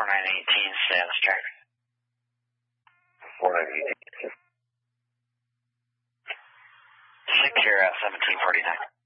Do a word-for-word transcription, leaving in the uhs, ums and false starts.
nine eighteen, stay on this track. four nine eighteen. Six, you're at seventeen forty-nine.